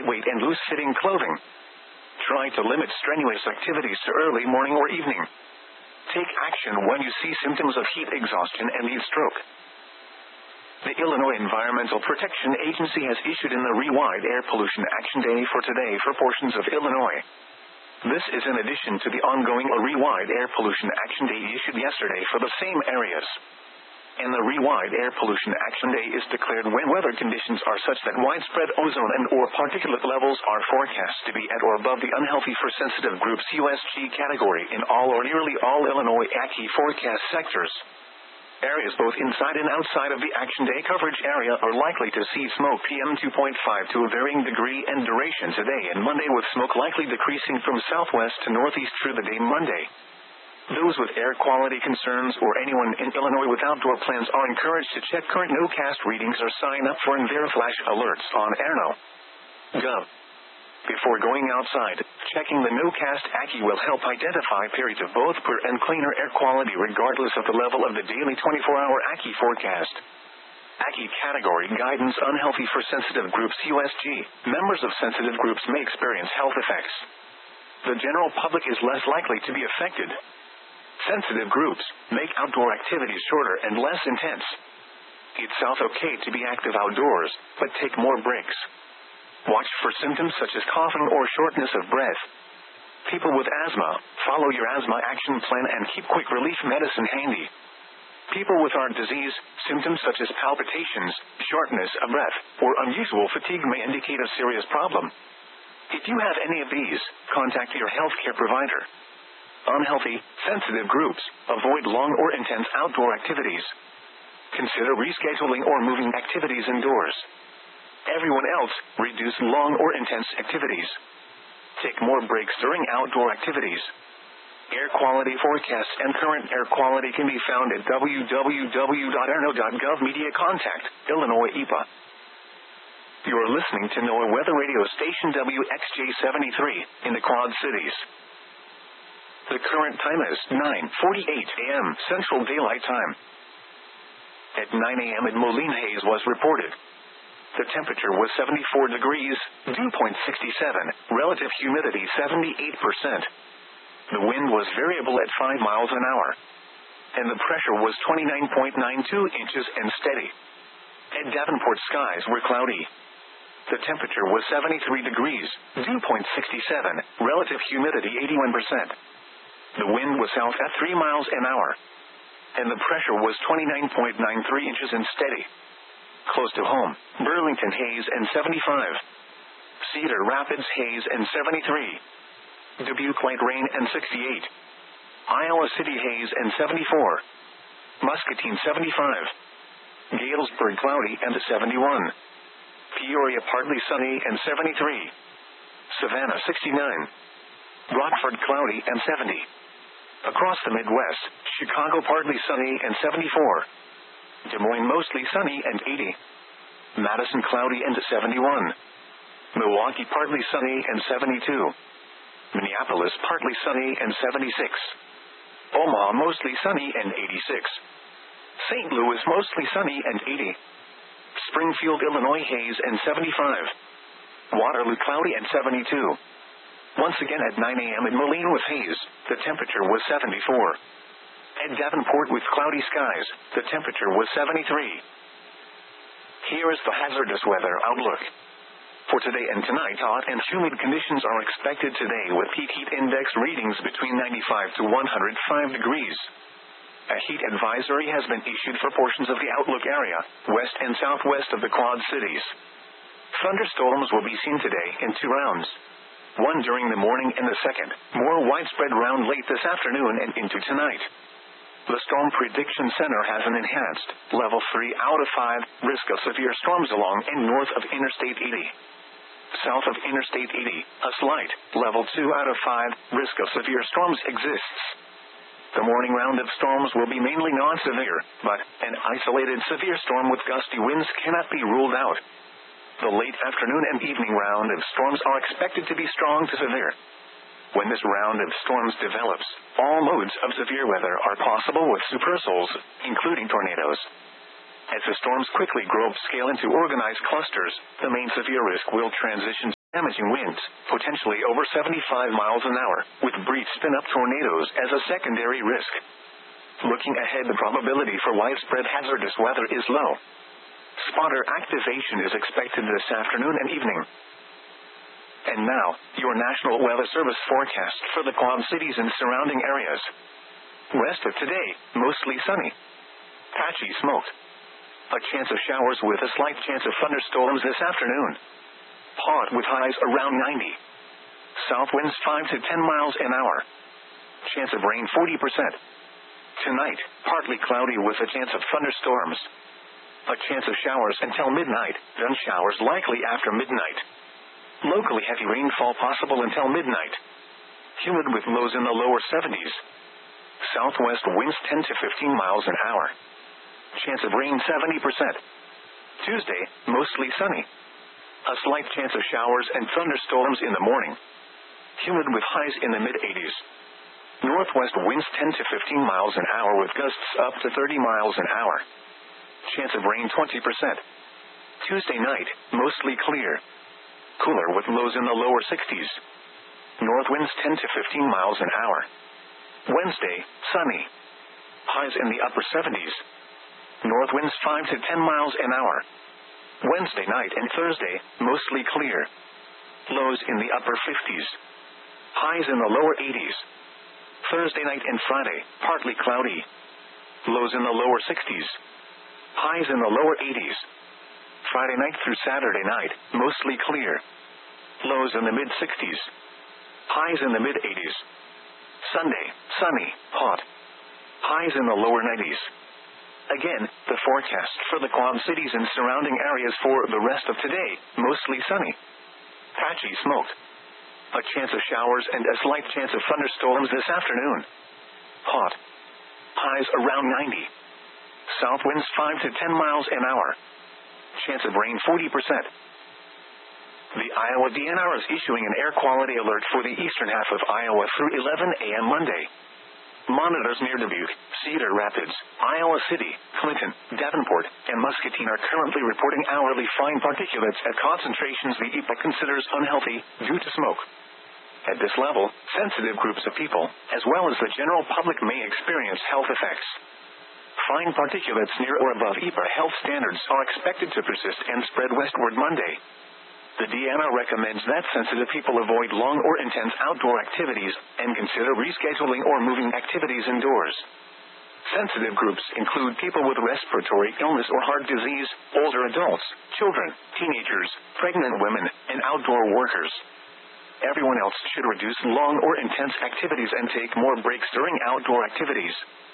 lightweight and loose-fitting clothing. Try to limit strenuous activities to early morning or evening. Take action when you see symptoms of heat exhaustion and heat stroke. The Illinois Environmental Protection Agency has issued in the Rewide Air Pollution Action Day for today for portions of Illinois. This is in addition to the ongoing Rewide Air Pollution Action Day issued yesterday for the same areas. And the Rewide Air Pollution Action Day is declared when weather conditions are such that widespread ozone and or particulate levels are forecast to be at or above the unhealthy for sensitive groups USG category in all or nearly all Illinois ACHI forecast sectors. Areas both inside and outside of the Action Day coverage area are likely to see smoke PM 2.5 to a varying degree and duration today and Monday, with smoke likely decreasing from southwest to northeast through the day Monday. Those with air quality concerns or anyone in Illinois with outdoor plans are encouraged to check current NOCAST readings or sign up for EnviroFlash alerts on airno.gov. Before going outside, checking the NOCAST ACHI will help identify periods of both poor and cleaner air quality regardless of the level of the daily 24-hour ACHI forecast. ACHI category guidance: unhealthy for sensitive groups USG. Members of sensitive groups may experience health effects. The general public is less likely to be affected. Sensitive groups make outdoor activities shorter and less intense. It's okay to be active outdoors, but take more breaks. Watch for symptoms such as coughing or shortness of breath. People with asthma, follow your asthma action plan and keep quick relief medicine handy. People with heart disease, symptoms such as palpitations, shortness of breath, or unusual fatigue may indicate a serious problem. If you have any of these, contact your healthcare provider. Unhealthy, sensitive groups, avoid long or intense outdoor activities. Consider rescheduling or moving activities indoors. Everyone else, reduce long or intense activities. Take more breaks during outdoor activities. Air quality forecasts and current air quality can be found at www.airno.gov. Media contact, Illinois EPA. You are listening to NOAA Weather Radio Station WXJ73 in the Quad Cities. The current time is 9:48 a.m. Central Daylight Time. At 9 a.m. in Moline, haze was reported. The temperature was 74 degrees, dew point 67, relative humidity 78%. The wind was variable at 5 miles an hour. And the pressure was 29.92 inches and steady. At Davenport, skies were cloudy. The temperature was 73 degrees, dew point 67, relative humidity 81%. The wind was south at 3 miles an hour. And the pressure was 29.93 inches and steady. Close to home, Burlington, haze and 75. Cedar Rapids, haze and 73. Dubuque, light rain and 68. Iowa City, haze and 74. Muscatine, 75. Galesburg, cloudy and 71. Peoria, partly sunny and 73. Savannah, 69. Rockford, cloudy and 70. Across the Midwest, Chicago, partly sunny and 74. Des Moines, mostly sunny and 80. Madison, cloudy and 71. Milwaukee, partly sunny and 72. Minneapolis, partly sunny and 76. Omaha, mostly sunny and 86. St. Louis, mostly sunny and 80. Springfield, Illinois, haze and 75. Waterloo, cloudy and 72. Once again at 9 a.m. in Moline with haze, the temperature was 74. At Davenport with cloudy skies, the temperature was 73. Here is the hazardous weather outlook. For today and tonight, hot and humid conditions are expected today with peak heat index readings between 95 to 105 degrees. A heat advisory has been issued for portions of the outlook area, west and southwest of the Quad Cities. Thunderstorms will be seen today in 2 rounds. One during the morning and the second, more widespread round late this afternoon and into tonight. The Storm Prediction Center has an enhanced, level 3 out of 5, risk of severe storms along and north of Interstate 80. South of Interstate 80, a slight, level 2 out of 5, risk of severe storms exists. The morning round of storms will be mainly non-severe, but an isolated severe storm with gusty winds cannot be ruled out. The late afternoon and evening round of storms are expected to be strong to severe. When this round of storms develops, all modes of severe weather are possible with supercells, including tornadoes. As the storms quickly grow upscale into organized clusters, the main severe risk will transition damaging winds, potentially over 75 miles an hour, with brief spin-up tornadoes as a secondary risk. Looking ahead, the probability for widespread hazardous weather is low. Spotter activation is expected this afternoon and evening. And now, your National Weather Service forecast for the Quad Cities and surrounding areas. West of today, mostly sunny. Patchy smoke. A chance of showers with a slight chance of thunderstorms this afternoon. Hot with highs around 90. South winds 5 to 10 miles an hour. Chance of rain 40%. Tonight, partly cloudy with a chance of thunderstorms. A chance of showers until midnight, then showers likely after midnight. Locally heavy rainfall possible until midnight. Humid with lows in the lower 70s. Southwest winds 10 to 15 miles an hour. Chance of rain 70%. Tuesday, mostly sunny. A slight chance of showers and thunderstorms in the morning. Humid with highs in the mid-80s. Northwest winds 10 to 15 miles an hour with gusts up to 30 miles an hour. Chance of rain 20%. Tuesday night, mostly clear. Cooler with lows in the lower 60s. North winds 10 to 15 miles an hour. Wednesday, sunny. Highs in the upper 70s. North winds 5 to 10 miles an hour. Wednesday night and Thursday, mostly clear. Lows in the upper 50s. Highs in the lower 80s. Thursday night and Friday, partly cloudy. Lows in the lower 60s. Highs in the lower 80s. Friday night through Saturday night, mostly clear. Lows in the mid-60s. Highs in the mid-80s. Sunday, sunny, hot. Highs in the lower 90s. Again, the forecast for the Quad Cities and surrounding areas for the rest of today, mostly sunny. Patchy smoke. A chance of showers and a slight chance of thunderstorms this afternoon. Hot. Highs around 90. South winds 5 to 10 miles an hour. Chance of rain 40%. The Iowa DNR is issuing an air quality alert for the eastern half of Iowa through 11 a.m. Monday. Monitors near Dubuque, Cedar Rapids, Iowa City, Clinton, Davenport, and Muscatine are currently reporting hourly fine particulates at concentrations the EPA considers unhealthy due to smoke. At this level, sensitive groups of people, as well as the general public, may experience health effects. Fine particulates near or above EPA health standards are expected to persist and spread westward Monday. The DNR recommends that sensitive people avoid long or intense outdoor activities and consider rescheduling or moving activities indoors. Sensitive groups include people with respiratory illness or heart disease, older adults, children, teenagers, pregnant women, and outdoor workers. Everyone else should reduce long or intense activities and take more breaks during outdoor activities.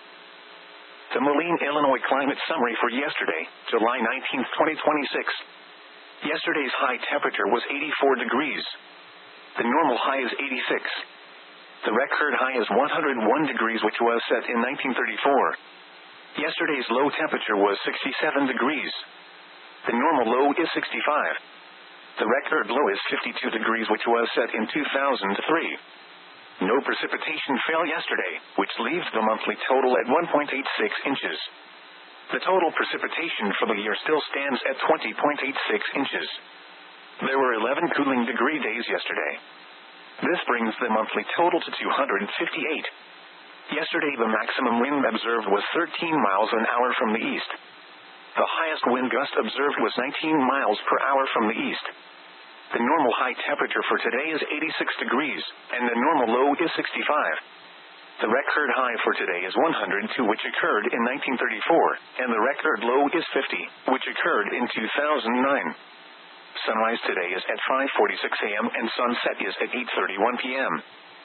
The Moline, Illinois climate summary for yesterday, July 19, 2026. Yesterday's high temperature was 84 degrees. The normal high is 86. The record high is 101 degrees, which was set in 1934. Yesterday's low temperature was 67 degrees. The normal low is 65. The record low is 52 degrees, which was set in 2003. No precipitation fell yesterday, which leaves the monthly total at 1.86 inches. The total precipitation for the year still stands at 20.86 inches. There were 11 cooling degree days yesterday. This brings the monthly total to 258. Yesterday the maximum wind observed was 13 miles an hour from the east. The highest wind gust observed was 19 miles per hour from the east. The normal high temperature for today is 86 degrees, and the normal low is 65. The record high for today is 102, which occurred in 1934, and the record low is 50, which occurred in 2009. Sunrise today is at 5:46 a.m. and sunset is at 8:31 p.m.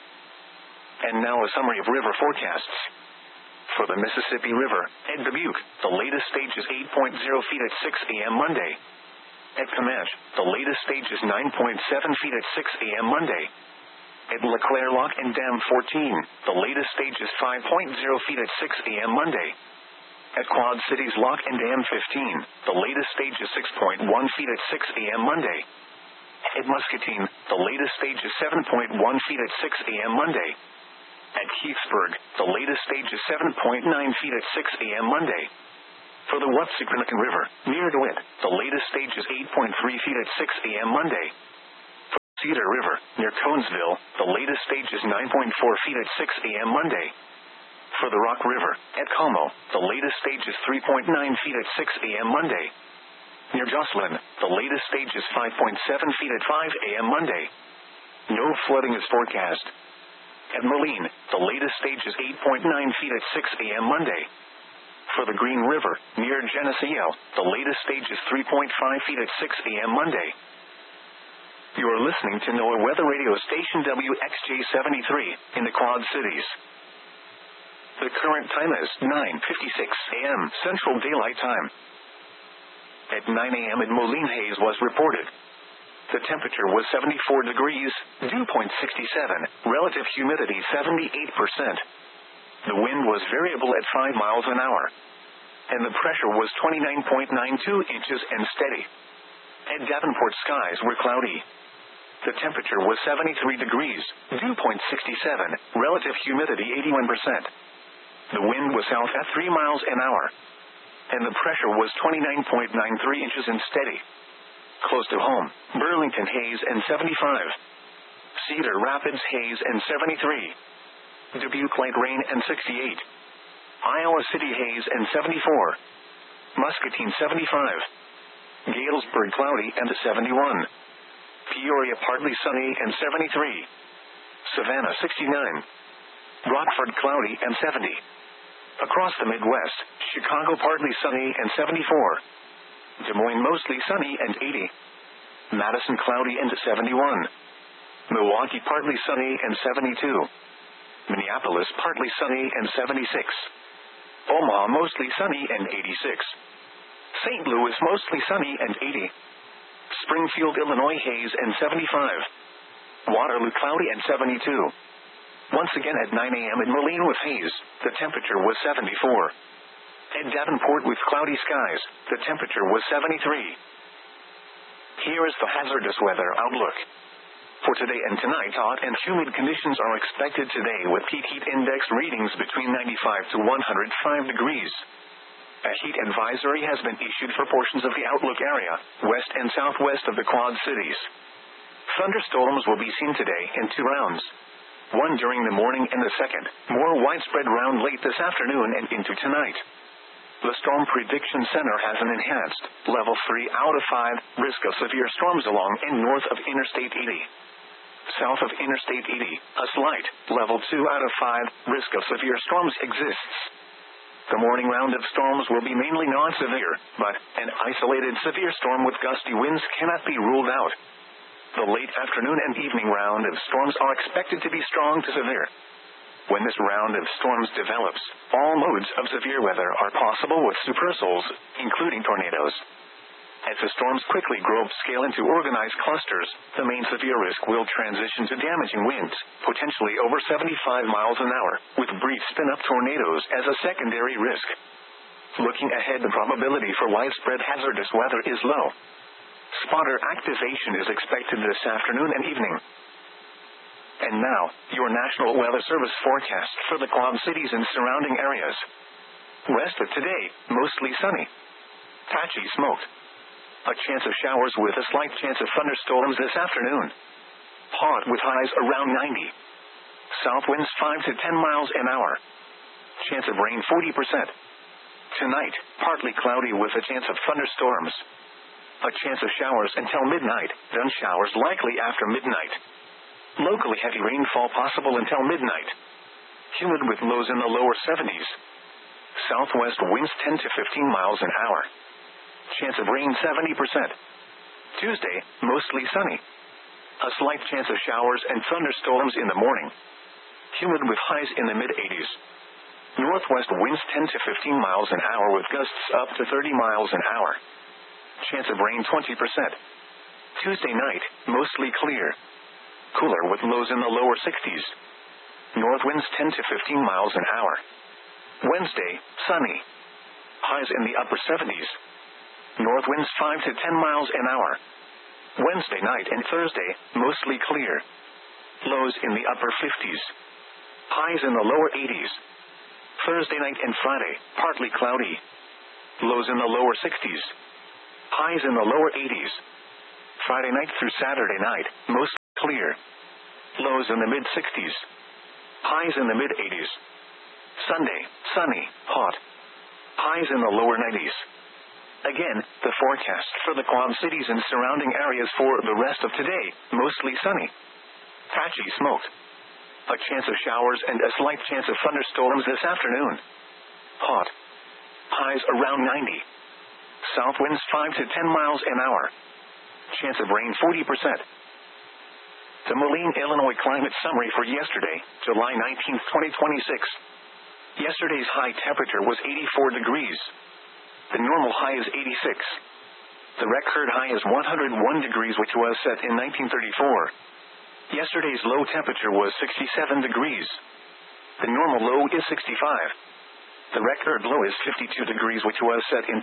And now a summary of river forecasts. For the Mississippi River, at Dubuque, the latest stage is 8.0 feet at 6 a.m. Monday. At Comanche, the latest stage is 9.7 feet at 6 a.m. Monday. At LeClaire Lock and Dam 14, the latest stage is 5.0 feet at 6 a.m. Monday. At Quad Cities Lock and Dam 15, the latest stage is 6.1 feet at 6 a.m. Monday. At Muscatine, the latest stage is 7.1 feet at 6 a.m. Monday. At Keithsburg, the latest stage is 7.9 feet at 6 a.m. Monday. For the Watsukunikan River, near DeWitt, the latest stage is 8.3 feet at 6 a.m. Monday. Cedar River, near Conesville, the latest stage is 9.4 feet at 6 a.m. Monday. For the Rock River, at Como, the latest stage is 3.9 feet at 6 a.m. Monday. Near Jocelyn, the latest stage is 5.7 feet at 5 a.m. Monday. No flooding is forecast. At Moline, the latest stage is 8.9 feet at 6 a.m. Monday. For the Green River, near Geneseo, the latest stage is 3.5 feet at 6 a.m. Monday. You are listening to NOAA Weather Radio Station WXJ-73 in the Quad Cities. The current time is 9:56 a.m. Central Daylight Time. At 9 a.m. in Moline, haze was reported. The temperature was 74 degrees, dew point 67, relative humidity 78%. The wind was variable at 5 miles an hour. And the pressure was 29.92 inches and steady. At Davenport, skies were cloudy. The temperature was 73 degrees, dew point 67, relative humidity 81%. The wind was south at 3 miles an hour. And the pressure was 29.93 inches and steady. Close to home, Burlington, haze and 75. Cedar Rapids, haze and 73. Dubuque, light rain and 68. Iowa City, haze and 74. Muscatine, 75. Galesburg, cloudy and 71. Peoria, partly sunny and 73. Savannah, 69. Rockford, cloudy and 70. Across the Midwest, Chicago, partly sunny and 74. Des Moines, mostly sunny and 80. Madison, cloudy and 71. Milwaukee, partly sunny and 72. Minneapolis, partly sunny and 76. Omaha, mostly sunny and 86. St. Louis, mostly sunny and 80. Springfield, Illinois, haze and 75. Waterloo, cloudy and 72. Once again at 9 a.m. in Moline with haze, the temperature was 74. At Davenport with cloudy skies, the temperature was 73. Here is the hazardous weather outlook. For today and tonight, hot and humid conditions are expected today with peak heat index readings between 95 to 105 degrees. A heat advisory has been issued for portions of the outlook area, west and southwest of the Quad Cities. Thunderstorms will be seen today in 2 rounds. One during the morning and the second, more widespread round late this afternoon and into tonight. The Storm Prediction Center has an enhanced, level 3 out of 5, risk of severe storms along and north of Interstate 80. South of Interstate 80, a slight, level 2 out of 5, risk of severe storms exists. The morning round of storms will be mainly non-severe, but an isolated severe storm with gusty winds cannot be ruled out. The late afternoon and evening round of storms are expected to be strong to severe. When this round of storms develops, all modes of severe weather are possible with supercells, including tornadoes. As the storms quickly grow upscale into organized clusters, the main severe risk will transition to damaging winds, potentially over 75 miles an hour, with brief spin-up tornadoes as a secondary risk. Looking ahead, the probability for widespread hazardous weather is low. Spotter activation is expected this afternoon and evening. And now, your National Weather Service forecast for the Quad Cities and surrounding areas. West of today, mostly sunny. Patchy smoke. A chance of showers with a slight chance of thunderstorms this afternoon. Hot with highs around 90. South winds 5 to 10 miles an hour. Chance of rain 40%. Tonight, partly cloudy with a chance of thunderstorms. A chance of showers until midnight, then showers likely after midnight. Locally heavy rainfall possible until midnight. Humid with lows in the lower 70s. Southwest winds 10 to 15 miles an hour. Chance of rain 70%. Tuesday, mostly sunny. A slight chance of showers and thunderstorms in the morning. Humid with highs in the mid-80s. Northwest winds 10 to 15 miles an hour with gusts up to 30 miles an hour. Chance of rain 20%. Tuesday night, mostly clear. Cooler with lows in the lower 60s. North winds 10 to 15 miles an hour. Wednesday, sunny. Highs in the upper 70s. North winds 5 to 10 miles an hour. Wednesday night and Thursday, mostly clear. Lows in the upper 50s. Highs in the lower 80s. Thursday night and Friday, partly cloudy. Lows in the lower 60s. Highs in the lower 80s. Friday night through Saturday night, mostly clear. clear. Lows in the mid-60s. Highs in the mid-80s. Sunday, sunny, hot. Highs in the lower 90s. Again, the forecast for the Quad Cities and surrounding areas for the rest of today, mostly sunny. Patchy smoke. A chance of showers and a slight chance of thunderstorms this afternoon. Hot. Highs around 90. South winds 5 to 10 miles an hour. Chance of rain 40%. The Moline, Illinois climate summary for yesterday, July 19, 2026. Yesterday's high temperature was 84 degrees. The normal high is 86. The record high is 101 degrees, which was set in 1934. Yesterday's low temperature was 67 degrees. The normal low is 65. The record low is 52 degrees, which was set in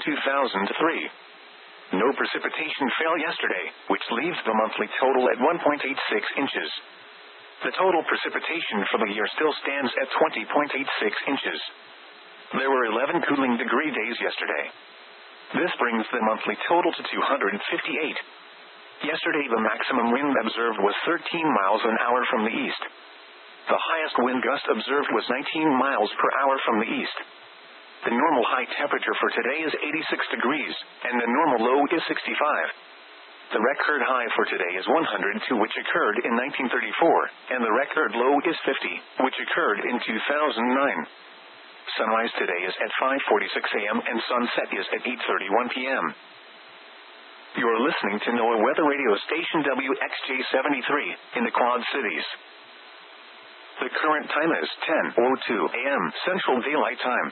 2003. No precipitation fell yesterday, which leaves the monthly total at 1.86 inches. The total precipitation for the year still stands at 20.86 inches. There were 11 cooling degree days yesterday. This brings the monthly total to 258. Yesterday the maximum wind observed was 13 miles an hour from the east. The highest wind gust observed was 19 miles per hour from the east. The normal high temperature for today is 86 degrees, and the normal low is 65. The record high for today is 102, which occurred in 1934, and the record low is 50, which occurred in 2009. Sunrise today is at 5:46 a.m. and sunset is at 8:31 p.m. You are listening to NOAA Weather Radio Station WXJ73 in the Quad Cities. The current time is 10:02 a.m. Central Daylight Time.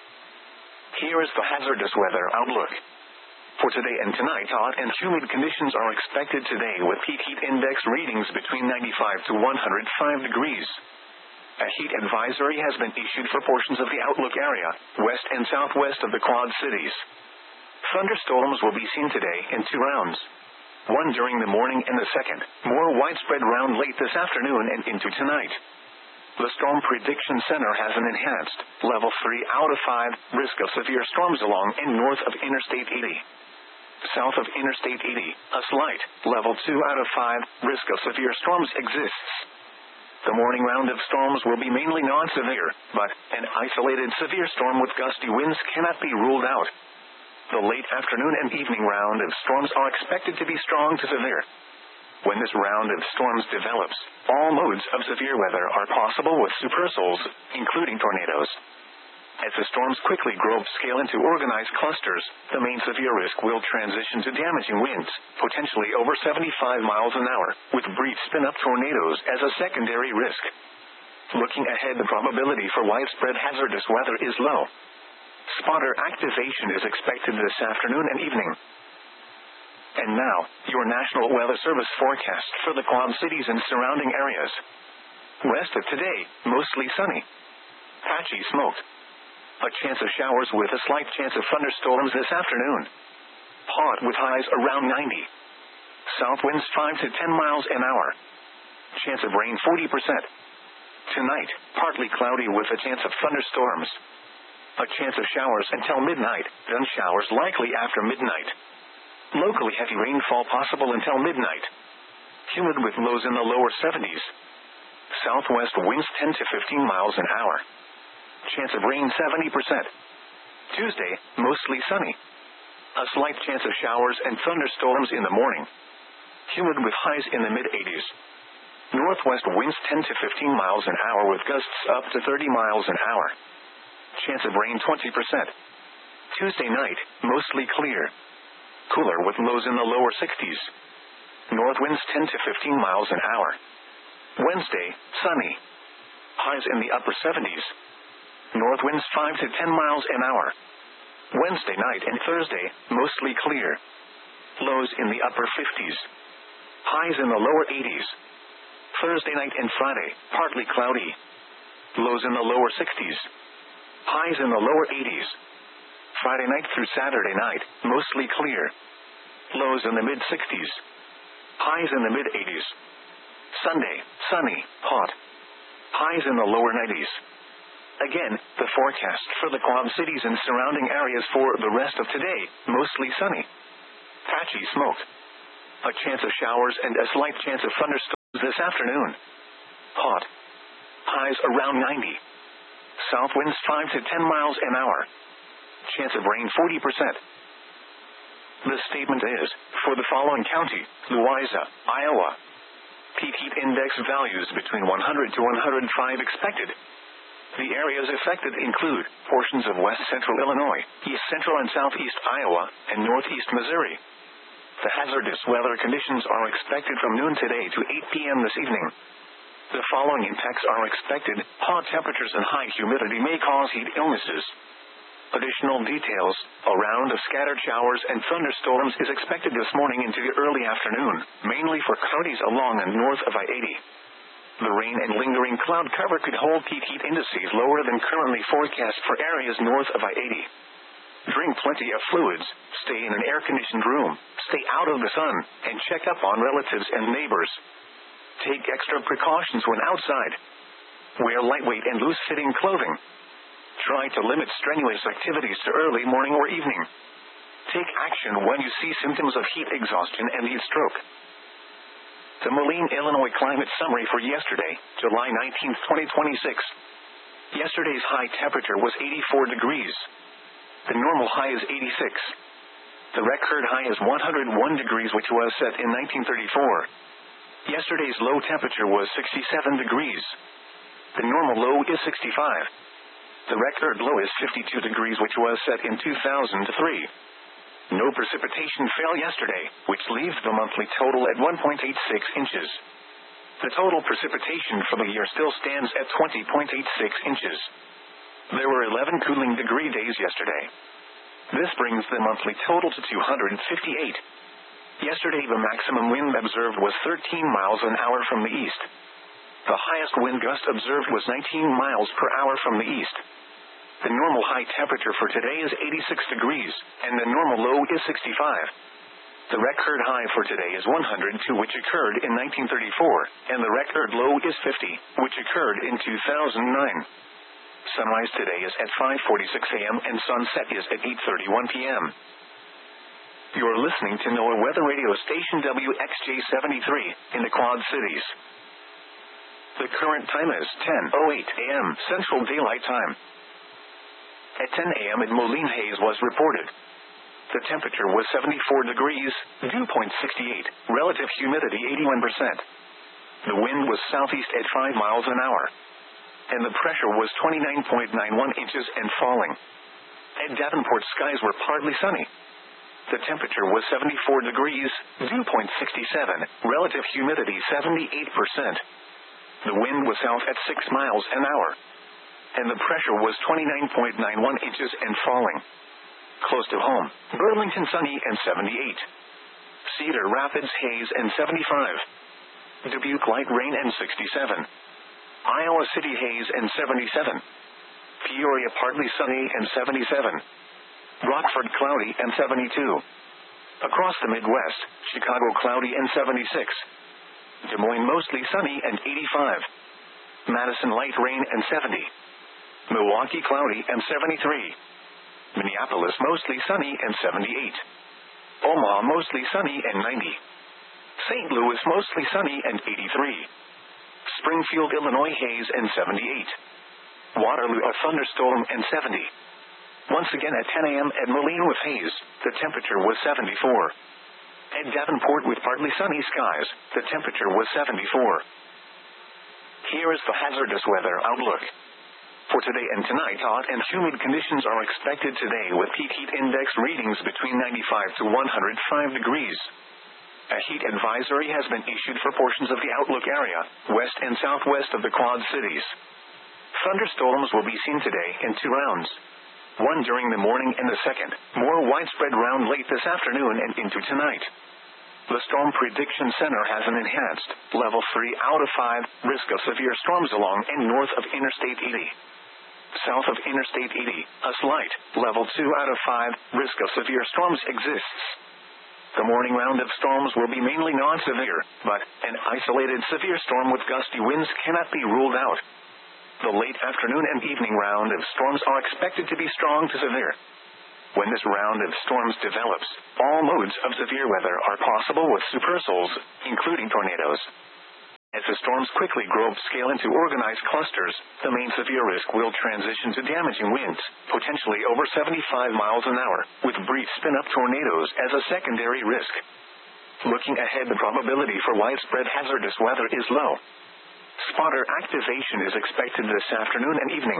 Here is the hazardous weather outlook. For today and tonight, hot and humid conditions are expected today with peak heat index readings between 95 to 105 degrees. A heat advisory has been issued for portions of the outlook area, west and southwest of the Quad Cities. Thunderstorms will be seen today in 2 rounds. One during the morning and the second, more widespread round late this afternoon and into tonight. The Storm Prediction Center has an enhanced, level 3 out of 5, risk of severe storms along and north of Interstate 80. South of Interstate 80, a slight, level 2 out of 5, risk of severe storms exists. The morning round of storms will be mainly non-severe, but an isolated severe storm with gusty winds cannot be ruled out. The late afternoon and evening round of storms are expected to be strong to severe. When this round of storms develops, all modes of severe weather are possible with supercells, including tornadoes. As the storms quickly grow upscale into organized clusters, the main severe risk will transition to damaging winds, potentially over 75 miles an hour, with brief spin-up tornadoes as a secondary risk. Looking ahead, the probability for widespread hazardous weather is low. Spotter activation is expected this afternoon and evening. And now, your National Weather Service forecast for the Quad Cities and surrounding areas. West of today, mostly sunny. Patchy smoke. A chance of showers with a slight chance of thunderstorms this afternoon. Hot with highs around 90. South winds 5 to 10 miles an hour. Chance of rain 40%. Tonight, partly cloudy with a chance of thunderstorms. A chance of showers until midnight, then showers likely after midnight. Locally heavy rainfall possible until midnight. Humid with lows in the lower 70s. Southwest winds 10 to 15 miles an hour. Chance of rain 70%. Tuesday, mostly sunny. A slight chance of showers and thunderstorms in the morning. Humid with highs in the mid-80s. Northwest winds 10 to 15 miles an hour with gusts up to 30 miles an hour. Chance of rain 20%. Tuesday night, mostly clear. Cooler with lows in the lower 60s. North winds 10 to 15 miles an hour. Wednesday, sunny. Highs in the upper 70s. North winds 5 to 10 miles an hour. Wednesday night and Thursday, mostly clear. Lows in the upper 50s. Highs in the lower 80s. Thursday night and Friday, partly cloudy. Lows in the lower 60s. Highs in the lower 80s. Friday night through Saturday night, mostly clear. Lows in the mid-60s. Highs in the mid-80s. Sunday, sunny, hot. Highs in the lower 90s. Again, the forecast for the Quad Cities and surrounding areas for the rest of today, mostly sunny. Patchy smoke. A chance of showers and a slight chance of thunderstorms this afternoon. Hot. Highs around 90. South winds 5 to 10 miles an hour. Chance of rain 40%. The statement is, for the following county, Louisa, Iowa. Peak heat index values between 100 to 105 expected. The areas affected include portions of west central Illinois, east central and southeast Iowa, and northeast Missouri. The hazardous weather conditions are expected from noon today to 8 p.m. this evening. The following impacts are expected. Hot temperatures and high humidity may cause heat illnesses. Additional details, a round of scattered showers and thunderstorms is expected this morning into the early afternoon, mainly for counties along and north of I-80. The rain and lingering cloud cover could hold peak heat indices lower than currently forecast for areas north of I-80. Drink plenty of fluids, stay in an air-conditioned room, stay out of the sun, and check up on relatives and neighbors. Take extra precautions when outside. Wear lightweight and loose-fitting clothing. Try to limit strenuous activities to early morning or evening. Take action when you see symptoms of heat exhaustion and heat stroke. The Moline, Illinois climate summary for yesterday, July 19, 2026. Yesterday's high temperature was 84 degrees. The normal high is 86. The record high is 101 degrees, which was set in 1934. Yesterday's low temperature was 67 degrees. The normal low is 65. The record low is 52 degrees, which was set in 2003. No precipitation fell yesterday, which leaves the monthly total at 1.86 inches. The total precipitation for the year still stands at 20.86 inches. There were 11 cooling degree days yesterday. This brings the monthly total to 258. Yesterday the maximum wind observed was 13 miles an hour from the east. The highest wind gust observed was 19 miles per hour from the east. The normal high temperature for today is 86 degrees, and the normal low is 65. The record high for today is 102, which occurred in 1934, and the record low is 50, which occurred in 2009. Sunrise today is at 5:46 a.m. and sunset is at 8:31 p.m. You're listening to NOAA Weather Radio Station WXJ-73 in the Quad Cities. The current time is 10:08 a.m. Central Daylight Time. At 10 a.m. at Moline, haze was reported. The temperature was 74 degrees, dew point 68, relative humidity 81%. The wind was southeast at 5 miles an hour. And the pressure was 29.91 inches and falling. At Davenport, skies were partly sunny. The temperature was 74 degrees, dew point 67, relative humidity 78%. The wind was south at 6 miles an hour. And the pressure was 29.91 inches and falling. Close to home, Burlington sunny and 78. Cedar Rapids haze and 75. Dubuque light rain and 67. Iowa City haze and 77. Peoria partly sunny and 77. Rockford cloudy and 72. Across the Midwest, Chicago cloudy and 76. Des Moines mostly sunny and 85. Madison light rain and 70. Milwaukee cloudy and 73. Minneapolis mostly sunny and 78. Omaha mostly sunny and 90. St. Louis mostly sunny and 83. Springfield, Illinois haze and 78. Waterloo a thunderstorm and 70. Once again at 10 a.m. at Moline with haze, the temperature was 74. At Davenport with partly sunny skies, the temperature was 74. Here is the hazardous weather outlook. For today and tonight, hot and humid conditions are expected today with peak heat index readings between 95 to 105 degrees. A heat advisory has been issued for portions of the outlook area, west and southwest of the Quad Cities. Thunderstorms will be seen today in 2 rounds. One during the morning and the second, more widespread round late this afternoon and into tonight. The Storm Prediction Center has an enhanced, level 3 out of 5, risk of severe storms along and north of Interstate 80. South of Interstate 80, a slight, level 2 out of 5, risk of severe storms exists. The morning round of storms will be mainly non-severe, but an isolated severe storm with gusty winds cannot be ruled out. The late afternoon and evening round of storms are expected to be strong to severe. When this round of storms develops, all modes of severe weather are possible with supercells, including tornadoes. As the storms quickly grow upscale into organized clusters, the main severe risk will transition to damaging winds, potentially over 75 miles an hour, with brief spin-up tornadoes as a secondary risk. Looking ahead, the probability for widespread hazardous weather is low. Spotter activation is expected this afternoon and evening.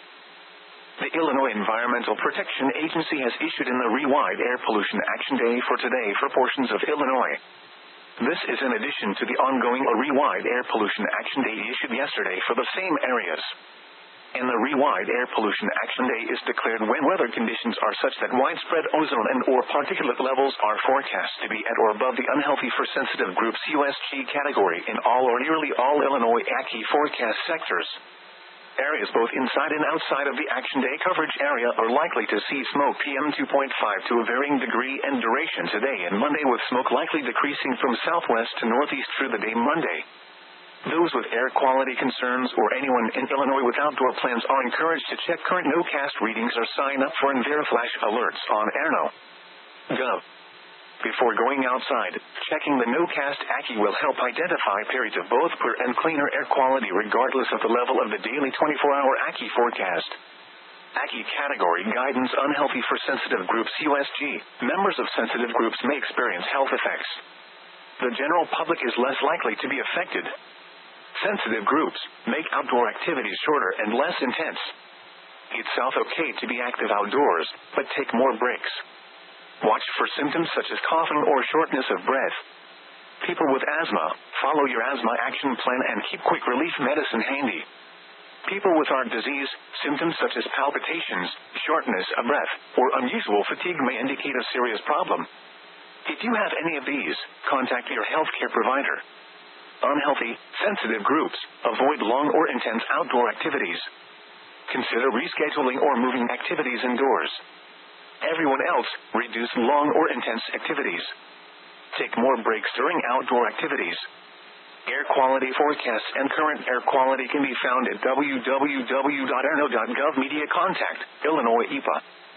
The Illinois Environmental Protection Agency has issued an ERIE-wide Air Pollution Action Day for today for portions of Illinois. This is in addition to the ongoing ERIE-wide Air Pollution Action Day issued yesterday for the same areas. An ERIE-wide Air Pollution Action Day is declared when weather conditions are such that widespread ozone and/or particulate levels are forecast to be at or above the unhealthy for sensitive groups USG category in all or nearly all Illinois ACHI forecast sectors. Areas both inside and outside of the Action Day coverage area are likely to see smoke PM 2.5 to a varying degree and duration today and Monday, with smoke likely decreasing from southwest to northeast through the day Monday. Those with air quality concerns or anyone in Illinois with outdoor plans are encouraged to check current NOCAST readings or sign up for EnviroFlash alerts on airno.gov. Before going outside, checking the NOCAST ACHI will help identify periods of both poor and cleaner air quality regardless of the level of the daily 24-hour ACHI forecast. ACHI category guidance: unhealthy for sensitive groups USG. Members of sensitive groups may experience health effects. The general public is less likely to be affected. Sensitive groups make outdoor activities shorter and less intense. It's okay to be active outdoors, but take more breaks. Watch for symptoms such as coughing or shortness of breath. People with asthma, follow your asthma action plan and keep quick relief medicine handy. People with heart disease, symptoms such as palpitations, shortness of breath, or unusual fatigue may indicate a serious problem. If you have any of these, contact your healthcare provider. Unhealthy, sensitive groups, avoid long or intense outdoor activities. Consider rescheduling or moving activities indoors. Everyone else, reduce long or intense activities. Take more breaks during outdoor activities. Air quality forecasts and current air quality can be found at www.airno.gov. Media contact, Illinois EPA.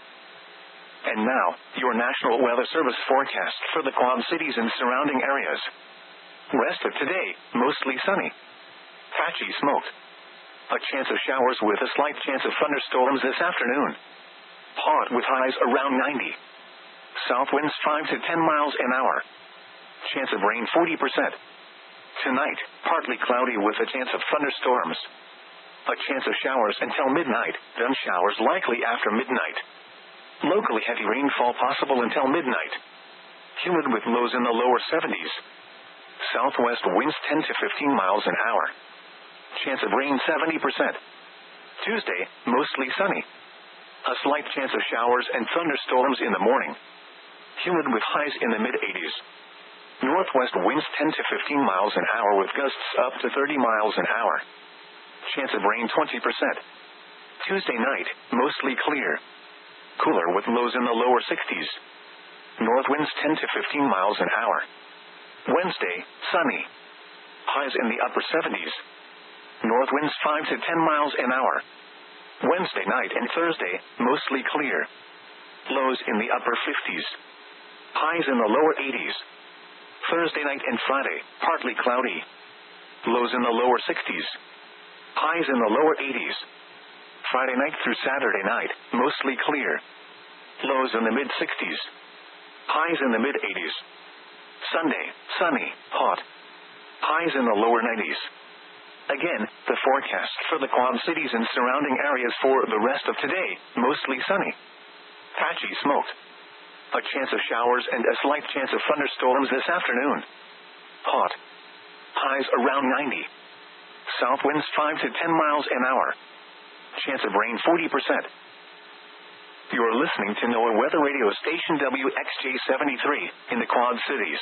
And now, your National Weather Service forecast for the Quad Cities and surrounding areas. Rest of today, mostly sunny. Patchy smoke. A chance of showers with a slight chance of thunderstorms this afternoon. Hot with highs around 90. South winds 5 to 10 miles an hour. Chance of rain 40%. Tonight, partly cloudy with a chance of thunderstorms. A chance of showers until midnight, then showers likely after midnight. Locally heavy rainfall possible until midnight. Humid with lows in the lower 70s. Southwest winds 10 to 15 miles an hour. Chance of rain 70%. Tuesday, mostly sunny. A slight chance of showers and thunderstorms in the morning. Humid with highs in the mid-80s. Northwest winds 10 to 15 miles an hour with gusts up to 30 miles an hour. Chance of rain 20%. Tuesday night, mostly clear. Cooler with lows in the lower 60s. North winds 10 to 15 miles an hour. Wednesday, sunny. Highs in the upper 70s. North winds 5 to 10 miles an hour. Wednesday night and Thursday, mostly clear. Lows in the upper 50s. Highs in the lower 80s. Thursday night and Friday, partly cloudy. Lows in the lower 60s. Highs in the lower 80s. Friday night through Saturday night, mostly clear. Lows in the mid-60s. Highs in the mid-80s. Sunday, sunny, hot. Highs in the lower 90s. Again, the forecast for the Quad Cities and surrounding areas for the rest of today, mostly sunny. Patchy smoke. A chance of showers and a slight chance of thunderstorms this afternoon. Hot. Highs around 90. South winds 5 to 10 miles an hour. Chance of rain 40%. You're listening to NOAA Weather Radio Station WXJ73 in the Quad Cities.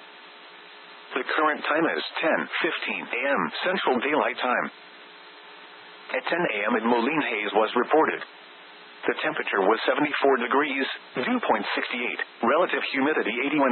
The current time is 10:15 a.m. Central Daylight Time. At 10 a.m. in Moline haze was reported. The temperature was 74 degrees, dew point 68, relative humidity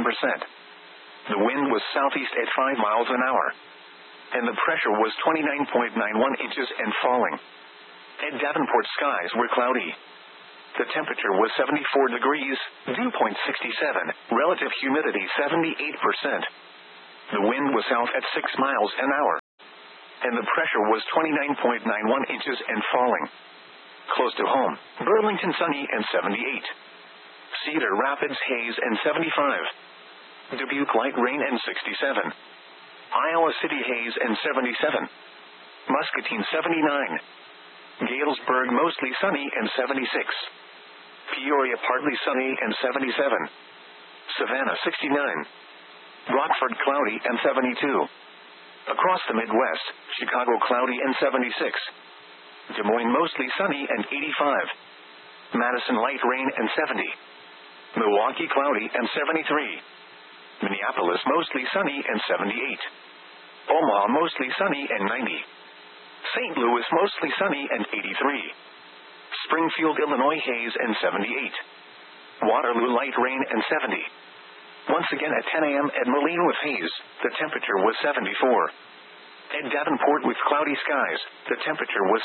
81%. The wind was southeast at 5 miles an hour. And the pressure was 29.91 inches and falling. At Davenport, skies were cloudy. The temperature was 74 degrees, dew point 67, relative humidity 78%. The wind was south at 6 miles an hour. And the pressure was 29.91 inches and falling. Close to home, Burlington sunny and 78. Cedar Rapids haze and 75. Dubuque light rain and 67. Iowa City haze and 77. Muscatine 79. Galesburg mostly sunny and 76. Peoria partly sunny and 77. Savannah 69. Rockford cloudy and 72. Across the Midwest, Chicago cloudy and 76. Des Moines mostly sunny and 85. Madison light rain and 70. Milwaukee cloudy and 73. Minneapolis mostly sunny and 78. Omaha mostly sunny and 90. St. Louis mostly sunny and 83. Springfield, Illinois haze and 78. Waterloo light rain and 70. Once again at 10 a.m. at Moline with haze, the temperature was 74. At Davenport with cloudy skies, the temperature was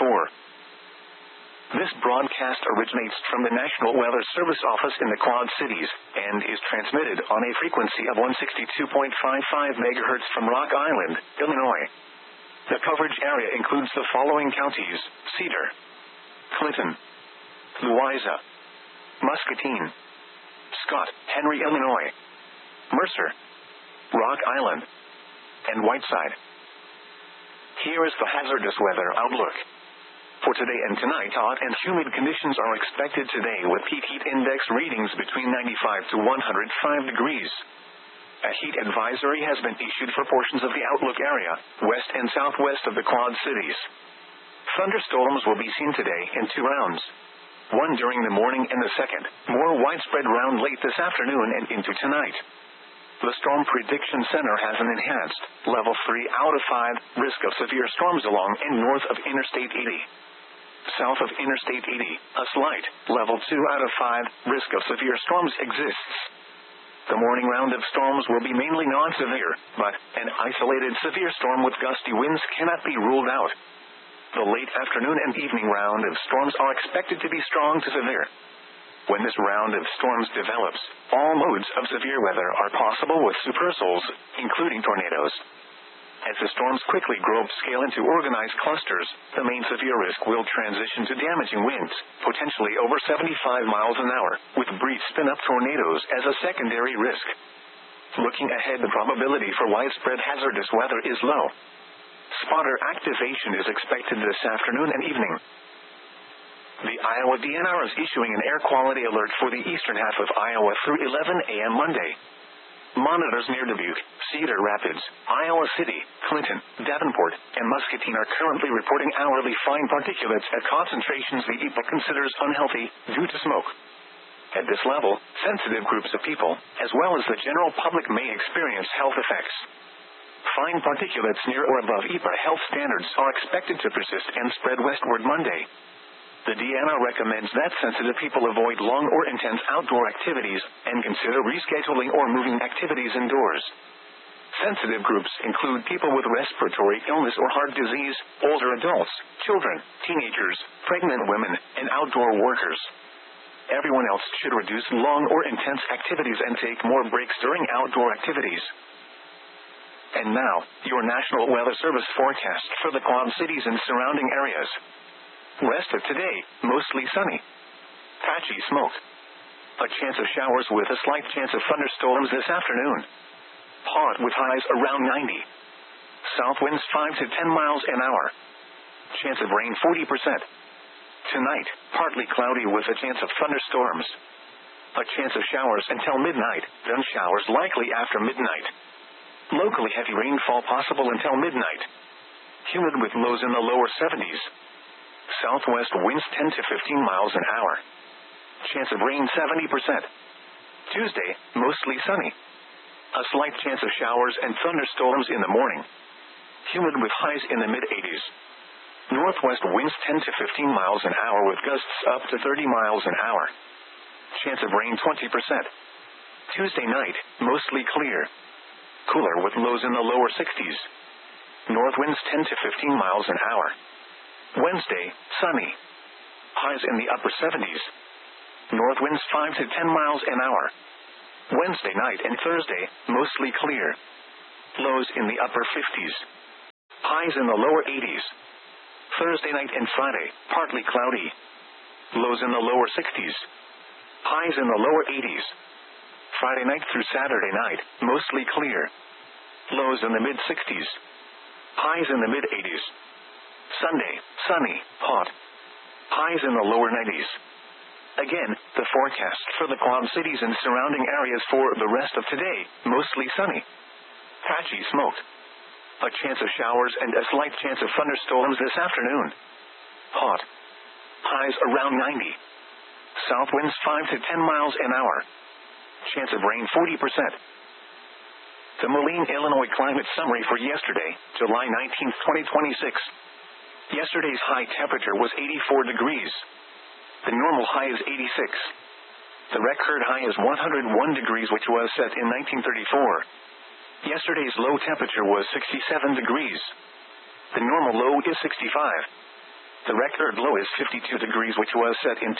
74. This broadcast originates from the National Weather Service office in the Quad Cities, and is transmitted on a frequency of 162.55 MHz from Rock Island, Illinois. The coverage area includes the following counties: Cedar, Clinton, Louisa, Muscatine, Scott, Henry, Illinois, Mercer, Rock Island, and Whiteside. Here is the hazardous weather outlook. For today and tonight, hot and humid conditions are expected today with peak heat index readings between 95 to 105 degrees. A heat advisory has been issued for portions of the outlook area, west and southwest of the Quad Cities. Thunderstorms will be seen today in 2 rounds. One during the morning and the second, more widespread round late this afternoon and into tonight. The Storm Prediction Center has an enhanced, level 3 out of 5, risk of severe storms along and north of Interstate 80. South of Interstate 80, a slight, level 2 out of 5, risk of severe storms exists. The morning round of storms will be mainly non-severe, but an isolated severe storm with gusty winds cannot be ruled out. The late afternoon and evening round of storms are expected to be strong to severe. When this round of storms develops, all modes of severe weather are possible with supercells, including tornadoes. As the storms quickly grow upscale into organized clusters, the main severe risk will transition to damaging winds, potentially over 75 miles an hour, with brief spin-up tornadoes as a secondary risk. Looking ahead, the probability for widespread hazardous weather is low. Spotter activation is expected this afternoon and evening. The Iowa DNR is issuing an air quality alert for the eastern half of Iowa through 11 a.m. Monday. Monitors near Dubuque, Cedar Rapids, Iowa City, Clinton, Davenport, and Muscatine are currently reporting hourly fine particulates at concentrations the EPA considers unhealthy due to smoke. At this level, sensitive groups of people, as well as the general public, may experience health effects. Fine particulates near or above EPA health standards are expected to persist and spread westward Monday. The DNR recommends that sensitive people avoid long or intense outdoor activities, and consider rescheduling or moving activities indoors. Sensitive groups include people with respiratory illness or heart disease, older adults, children, teenagers, pregnant women, and outdoor workers. Everyone else should reduce long or intense activities and take more breaks during outdoor activities. And now, your National Weather Service forecast for the Quad Cities and surrounding areas. Rest of today, mostly sunny. Patchy smoke. A chance of showers with a slight chance of thunderstorms this afternoon. Hot with highs around 90. South winds 5 to 10 miles an hour. Chance of rain 40%. Tonight, partly cloudy with a chance of thunderstorms. A chance of showers until midnight, then showers likely after midnight. Locally heavy rainfall possible until midnight. Humid with lows in the lower 70s. Southwest winds 10 to 15 miles an hour. Chance of rain 70%. Tuesday, mostly sunny. A slight chance of showers and thunderstorms in the morning. Humid with highs in the mid-80s. Northwest winds 10 to 15 miles an hour with gusts up to 30 miles an hour. Chance of rain 20%. Tuesday night, mostly clear. Cooler with lows in the lower 60s. North winds 10 to 15 miles an hour. Wednesday, sunny. highs in the upper 70s. North winds 5 to 10 miles an hour. Wednesday night and Thursday, mostly clear. Lows in the upper 50s. Highs in the lower 80s. Thursday night and Friday, partly cloudy. Lows in the lower 60s. Highs in the lower 80s. Friday night through Saturday night, mostly clear. Lows in the mid-60s. Highs in the mid-80s. Sunday, sunny, hot. Highs in the lower 90s. Again, the forecast for the Quad Cities and surrounding areas for the rest of today, mostly sunny. Patchy smoke. A chance of showers and a slight chance of thunderstorms this afternoon. Hot. Highs around 90. South winds 5 to 10 miles an hour. Chance of rain 40%. The Moline, Illinois climate summary for yesterday, July 19, 2026. Yesterday's high temperature was 84 degrees. The normal high is 86. The record high is 101 degrees, which was set in 1934. Yesterday's low temperature was 67 degrees. The normal low is 65. The record low is 52 degrees, which was set in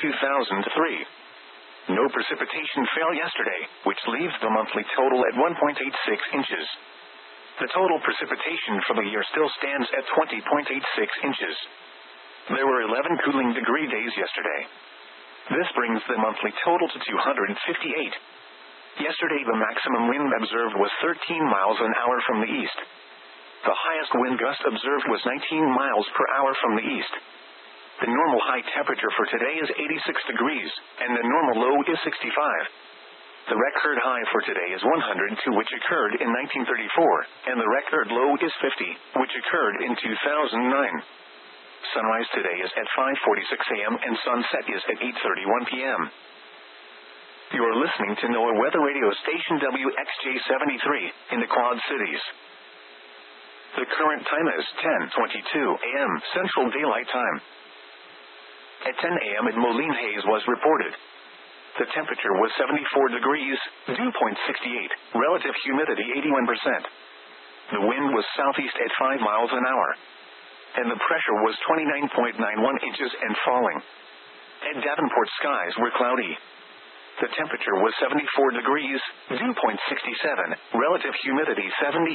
2003. No precipitation fell yesterday, which leaves the monthly total at 1.86 inches. The total precipitation for the year still stands at 20.86 inches. There were 11 cooling degree days yesterday. This brings the monthly total to 258. Yesterday the maximum wind observed was 13 miles an hour from the east. The highest wind gust observed was 19 miles per hour from the east. The normal high temperature for today is 86 degrees, and the normal low is 65. The record high for today is 102, which occurred in 1934, and the record low is 50, which occurred in 2009. Sunrise today is at 5:46 a.m. and sunset is at 8:31 p.m. You are listening to NOAA Weather Radio Station WXJ73 in the Quad Cities. The current time is 10:22 a.m. Central Daylight Time. At 10 a.m. at Moline, haze was reported. The temperature was 74 degrees, dew point 68, relative humidity 81%. The wind was southeast at 5 miles an hour. And the pressure was 29.91 inches and falling. At Davenport, skies were cloudy. The temperature was 74 degrees, dew point 67, relative humidity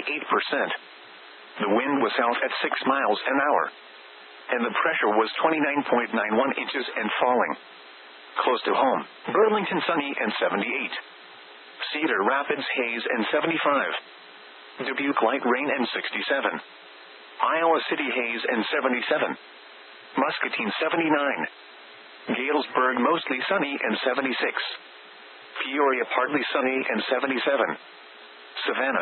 78%. The wind was south at 6 miles an hour. And the pressure was 29.91 inches and falling. Close to home, Burlington sunny and 78. Cedar Rapids haze and 75. Dubuque light rain and 67. Iowa City haze and 77. Muscatine 79. Galesburg mostly sunny and 76. Peoria partly sunny and 77. Savannah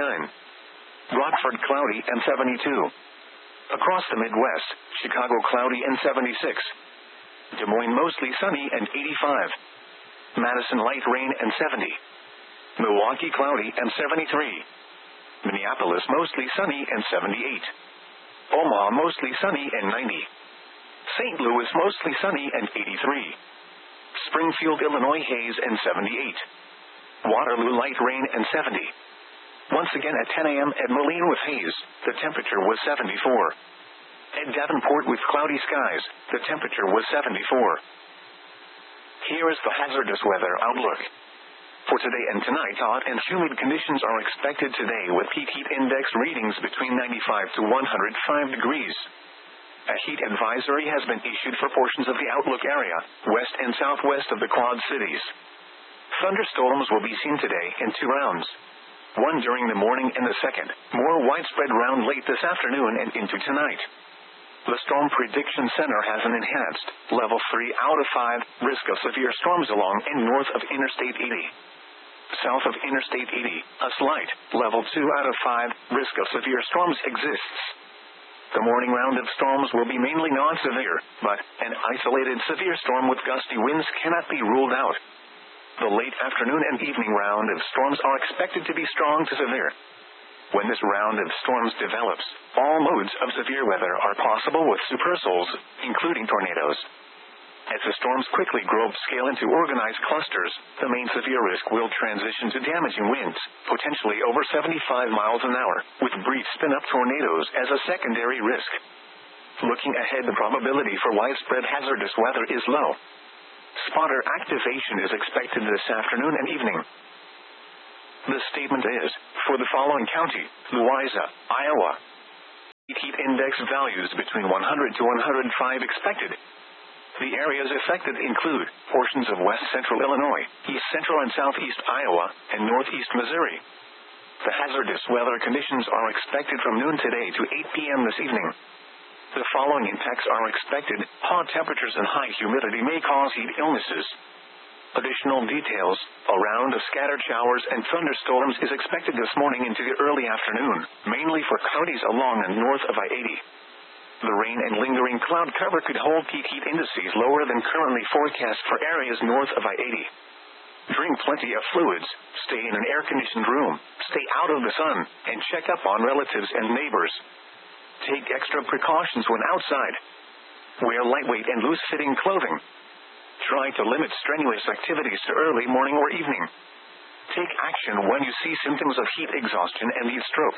69. Rockford cloudy and 72. Across the Midwest, Chicago cloudy and 76. Des Moines mostly sunny and 85. Madison light rain and 70. Milwaukee cloudy and 73. Minneapolis mostly sunny and 78. Omaha mostly sunny and 90. St. Louis mostly sunny and 83. Springfield, Illinois haze and 78. Waterloo light rain and 70. Once again at 10 a.m. at Moline with haze, the temperature was 74. At Davenport with cloudy skies, the temperature was 74. Here is the hazardous weather outlook. For today and tonight, hot and humid conditions are expected today with peak heat index readings between 95 to 105 degrees. A heat advisory has been issued for portions of the outlook area, west and southwest of the Quad Cities. Thunderstorms will be seen today in 2 rounds. One during the morning and the second, more widespread round late this afternoon and into tonight. The Storm Prediction Center has an enhanced, level 3 out of 5, risk of severe storms along and north of Interstate 80. South of Interstate 80, a slight, level 2 out of 5, risk of severe storms exists. The morning round of storms will be mainly non-severe, but an isolated severe storm with gusty winds cannot be ruled out. The late afternoon and evening round of storms are expected to be strong to severe. When this round of storms develops, all modes of severe weather are possible with supercells, including tornadoes. As the storms quickly grow upscale into organized clusters, the main severe risk will transition to damaging winds, potentially over 75 miles an hour, with brief spin-up tornadoes as a secondary risk. Looking ahead, the probability for widespread hazardous weather is low. Spotter activation is expected this afternoon and evening. The statement is, for the following county, Louisa, Iowa. Heat index values between 100 to 105 expected. The areas affected include portions of west central Illinois, east central and southeast Iowa, and northeast Missouri. The hazardous weather conditions are expected from noon today to 8 p.m. this evening. The following impacts are expected. Hot temperatures and high humidity may cause heat illnesses. Additional details, a round of scattered showers and thunderstorms is expected this morning into the early afternoon, mainly for counties along and north of I-80. The rain and lingering cloud cover could hold peak heat indices lower than currently forecast for areas north of I-80. Drink plenty of fluids, stay in an air-conditioned room, stay out of the sun, and check up on relatives and neighbors. Take extra precautions when outside. Wear lightweight and loose-fitting clothing. Try to limit strenuous activities to early morning or evening. Take action when you see symptoms of heat exhaustion and heat stroke.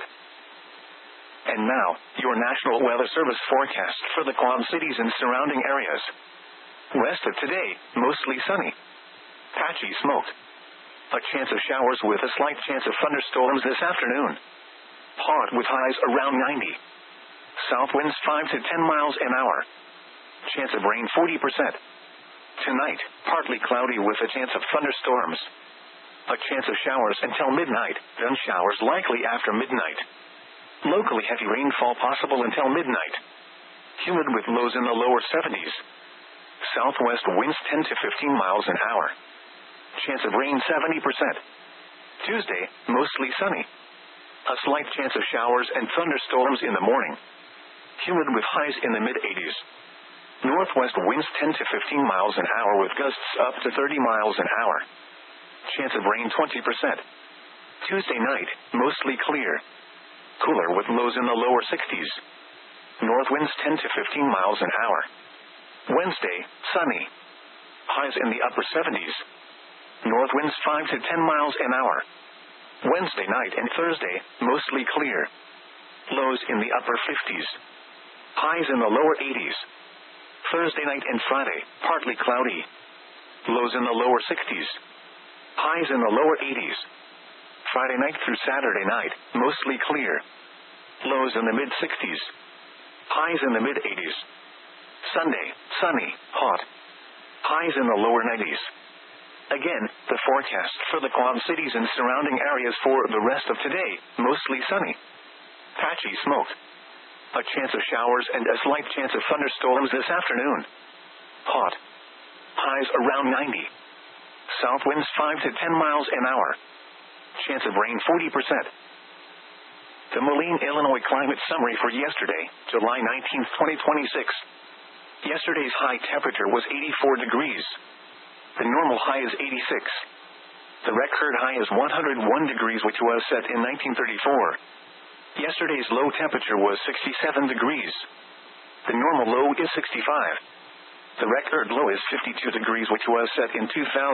And now, your National Weather Service forecast for the Quad Cities and surrounding areas. West of today, mostly sunny. Patchy smoke. A chance of showers with a slight chance of thunderstorms this afternoon. Hot with highs around 90. South winds 5 to 10 miles an hour. Chance of rain 40%. Tonight, partly cloudy with a chance of thunderstorms. A chance of showers until midnight, then showers likely after midnight. Locally heavy rainfall possible until midnight. Humid with lows in the lower 70s. Southwest winds 10 to 15 miles an hour. Chance of rain 70%. Tuesday, mostly sunny. A slight chance of showers and thunderstorms in the morning. Humid with highs in the mid-80s. Northwest winds 10 to 15 miles an hour with gusts up to 30 miles an hour. Chance of rain 20%. Tuesday night, mostly clear. Cooler with lows in the lower 60s. North winds 10 to 15 miles an hour. Wednesday, sunny. Highs in the upper 70s. North winds 5 to 10 miles an hour. Wednesday night and Thursday, mostly clear. Lows in the upper 50s. Highs in the lower 80s. Thursday night and Friday, partly cloudy. Lows in the lower 60s. Highs in the lower 80s. Friday night through Saturday night, mostly clear. Lows in the mid-60s. Highs in the mid-80s. Sunday, sunny, hot. Highs in the lower 90s. Again, the forecast for the Quad Cities and surrounding areas for the rest of today, mostly sunny. Patchy smoke. A chance of showers and a slight chance of thunderstorms this afternoon. Hot. Highs around 90. South winds 5 to 10 miles an hour. Chance of rain 40%. The Moline, Illinois climate summary for yesterday, July 19, 2026. Yesterday's high temperature was 84 degrees. The normal high is 86. The record high is 101 degrees, which was set in 1934. Yesterday's low temperature was 67 degrees. The normal low is 65. The record low is 52 degrees, which was set in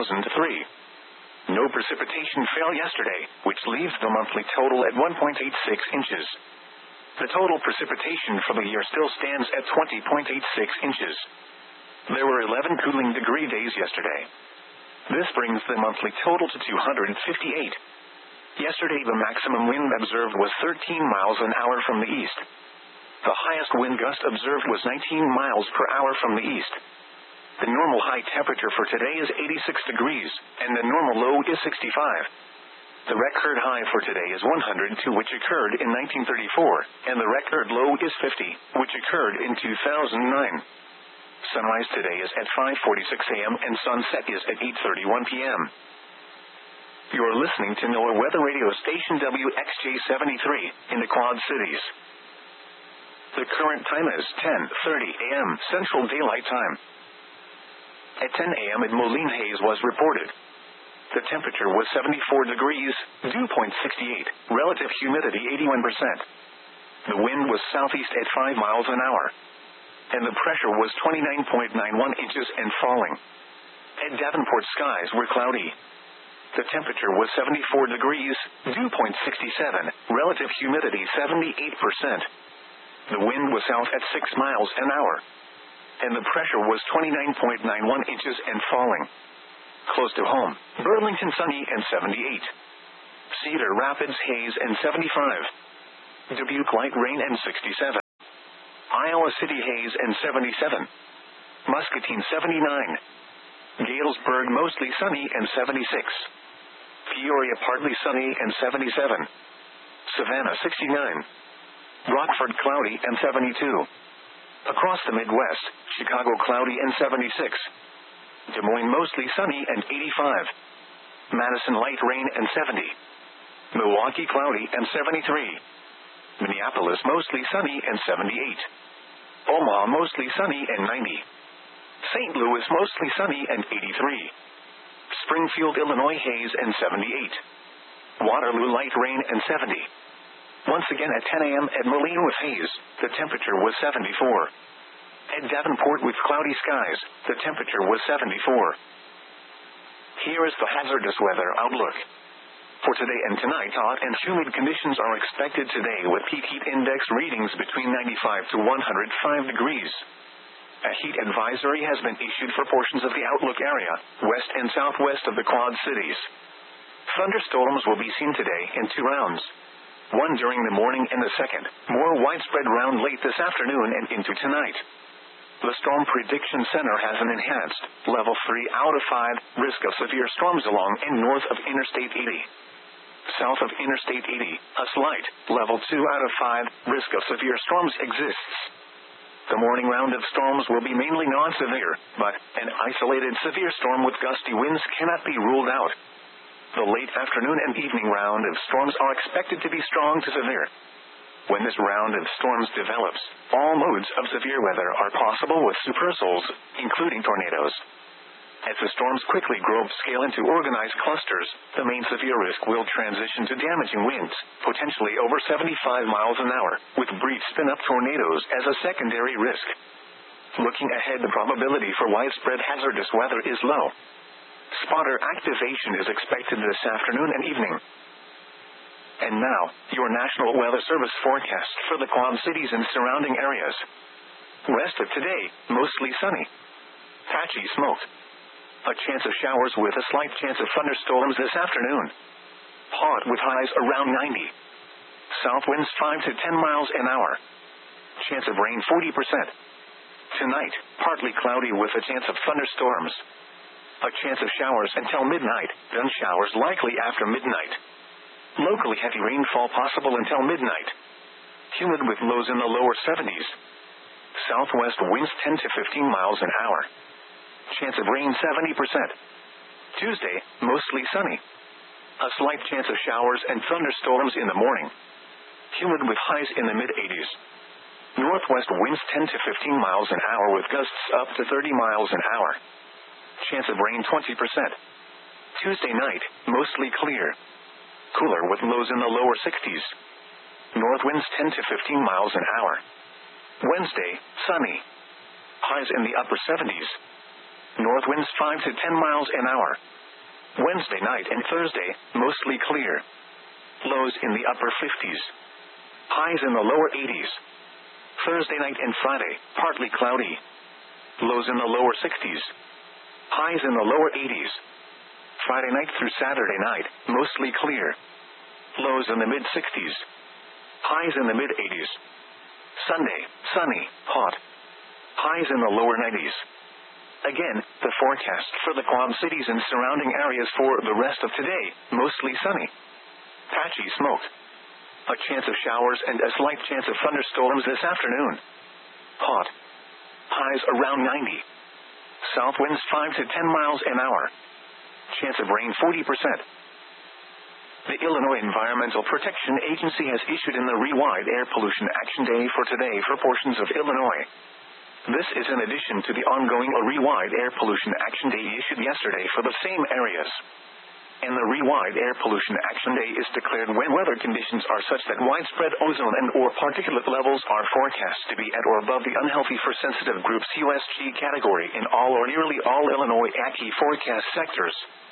2003. No precipitation fell yesterday, which leaves the monthly total at 1.86 inches. The total precipitation for the year still stands at 20.86 inches. There were 11 cooling degree days yesterday. This brings the monthly total to 258. Yesterday the maximum wind observed was 13 miles an hour from the east. The highest wind gust observed was 19 miles per hour from the east. The normal high temperature for today is 86 degrees, and the normal low is 65. The record high for today is 102, which occurred in 1934, and the record low is 50, which occurred in 2009. Sunrise today is at 5:46 a.m. and sunset is at 8:31 p.m. You're listening to NOAA Weather Radio Station WXJ73 in the Quad Cities. The current time is 10:30 a.m. Central Daylight Time. At 10 a.m. at Moline, haze was reported. The temperature was 74 degrees, dew point 68, relative humidity 81%. The wind was southeast at 5 miles an hour. And the pressure was 29.91 inches and falling. At Davenport, skies were cloudy. The temperature was 74 degrees, dew point 67, relative humidity 78%. The wind was south at 6 miles an hour. And the pressure was 29.91 inches and falling. Close to home, Burlington sunny and 78. Cedar Rapids haze and 75. Dubuque light rain and 67. Iowa City haze and 77. Muscatine 79. Galesburg mostly sunny and 76. Peoria partly sunny and 77. Savannah 69. Rockford cloudy and 72. Across the Midwest, Chicago cloudy and 76. Des Moines mostly sunny and 85. Madison light rain and 70. Milwaukee cloudy and 73. Minneapolis mostly sunny and 78. Omaha mostly sunny and 90. St. Louis mostly sunny and 83. Springfield, Illinois haze and 78. Waterloo light rain and 70. Once again at 10 a.m. at Moline with haze, the temperature was 74. At Davenport with cloudy skies, the temperature was 74. Here is the hazardous weather outlook. For today and tonight, hot and humid conditions are expected today with peak heat index readings between 95 to 105 degrees. A heat advisory has been issued for portions of the outlook area, west and southwest of the Quad Cities. Thunderstorms will be seen today in 2 rounds. One during the morning and the second, more widespread round late this afternoon and into tonight. The Storm Prediction Center has an enhanced, level 3 out of 5, risk of severe storms along and north of Interstate 80. South of Interstate 80, a slight, level 2 out of 5, risk of severe storms exists. The morning round of storms will be mainly non-severe, but an isolated severe storm with gusty winds cannot be ruled out. The late afternoon and evening round of storms are expected to be strong to severe. When this round of storms develops, all modes of severe weather are possible with supercells, including tornadoes. As the storms quickly grow upscale into organized clusters, the main severe risk will transition to damaging winds, potentially over 75 miles an hour, with brief spin-up tornadoes as a secondary risk. Looking ahead, the probability for widespread hazardous weather is low. Spotter activation is expected this afternoon and evening. And now, your National Weather Service forecast for the Quad Cities and surrounding areas. Rest of today, mostly sunny. Patchy smoke. A chance of showers with a slight chance of thunderstorms this afternoon. Hot with highs around 90. South winds 5 to 10 miles an hour. Chance of rain 40%. Tonight, partly cloudy with a chance of thunderstorms. A chance of showers until midnight, then showers likely after midnight. Locally heavy rainfall possible until midnight. Humid with lows in the lower 70s. Southwest winds 10 to 15 miles an hour. Chance of rain 70%. Tuesday, mostly sunny. A slight chance of showers and thunderstorms in the morning. Humid with highs in the mid-80s. Northwest winds 10 to 15 miles an hour with gusts up to 30 miles an hour. Chance of rain 20%. Tuesday night, mostly clear. Cooler with lows in the lower 60s. North winds 10 to 15 miles an hour. Wednesday, sunny. Highs in the upper 70s. North winds 5 to 10 miles an hour. Wednesday night and Thursday, mostly clear. Lows in the upper 50s. Highs in the lower 80s. Thursday night and Friday, partly cloudy. Lows in the lower 60s. Highs in the lower 80s. Friday night through Saturday night, mostly clear. Lows in the mid-60s. Highs in the mid-80s. Sunday, sunny, hot. Highs in the lower 90s. Again, the forecast for the Quad Cities and surrounding areas for the rest of today, mostly sunny. Patchy smoke. A chance of showers and a slight chance of thunderstorms this afternoon. Hot. Highs around 90. South winds 5 to 10 miles an hour. Chance of rain 40%. The Illinois Environmental Protection Agency has issued in the Rewide Air Pollution Action Day for today for portions of Illinois. This is in addition to the ongoing Rewide Air Pollution Action Day issued yesterday for the same areas. And the Rewide Air Pollution Action Day is declared when weather conditions are such that widespread ozone and or particulate levels are forecast to be at or above the unhealthy for sensitive groups USG category in all or nearly all Illinois ACI forecast sectors.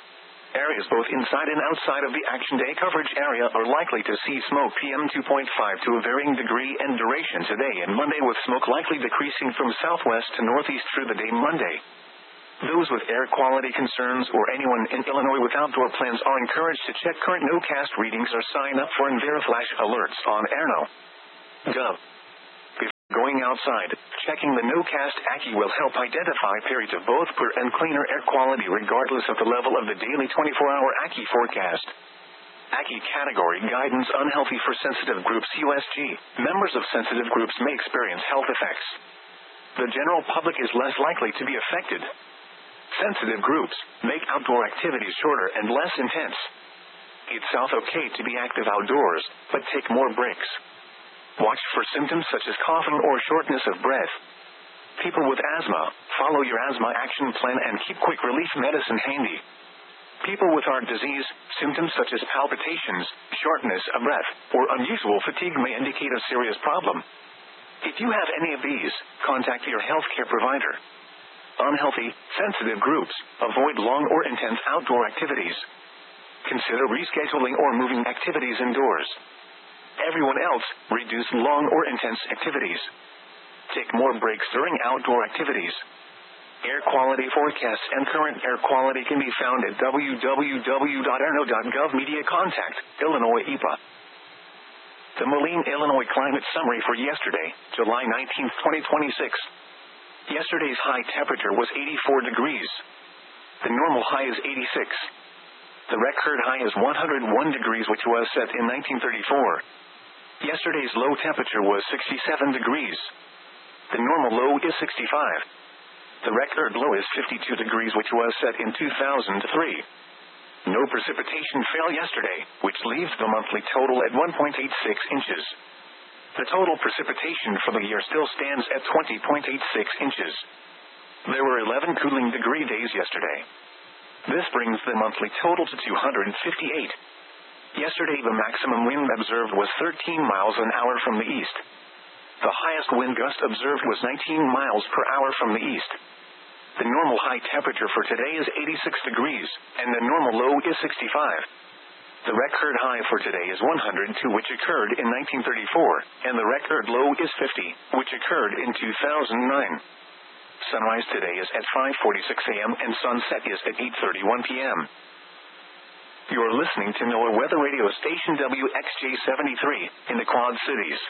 Areas both inside and outside of the Action Day coverage area are likely to see smoke PM 2.5 to a varying degree and duration today and Monday, with smoke likely decreasing from southwest to northeast through the day Monday. Those with air quality concerns or anyone in Illinois with outdoor plans are encouraged to check current no-cast readings or sign up for EnviroFlash alerts on airno.gov. Before going outside, checking the no-cast ACCI will help identify periods of both poor and cleaner air quality regardless of the level of the daily 24-hour ACCI forecast. ACCI category guidance: unhealthy for sensitive groups USG. Members of sensitive groups may experience health effects. The general public is less likely to be affected. Sensitive groups make outdoor activities shorter and less intense. It's okay to be active outdoors, but take more breaks. Watch for symptoms such as coughing or shortness of breath. People with asthma, follow your asthma action plan and keep quick relief medicine handy. People with heart disease, symptoms such as palpitations, shortness of breath, or unusual fatigue may indicate a serious problem. If you have any of these, contact your healthcare provider. Unhealthy, sensitive groups, avoid long or intense outdoor activities. Consider rescheduling or moving activities indoors. Everyone else, reduce long or intense activities. Take more breaks during outdoor activities. Air quality forecasts and current air quality can be found at www.airno.gov. Media contact, Illinois EPA. The Moline, Illinois climate summary for yesterday, July 19, 2026. Yesterday's high temperature was 84 degrees. The normal high is 86. The record high is 101 degrees, which was set in 1934. Yesterday's low temperature was 67 degrees. The normal low is 65. The record low is 52 degrees, which was set in 2003. No precipitation fell yesterday, which leaves the monthly total at 1.86 inches. The total precipitation for the year still stands at 20.86 inches. There were 11 cooling degree days yesterday. This brings the monthly total to 258. Yesterday the maximum wind observed was 13 miles an hour from the east. The highest wind gust observed was 19 miles per hour from the east. The normal high temperature for today is 86 degrees, and the normal low is 65. The record high for today is 102, which occurred in 1934, and the record low is 50, which occurred in 2009. Sunrise today is at 5:46 a.m. and sunset is at 8:31 p.m. You're listening to NOAA Weather Radio Station WXJ73 in the Quad Cities.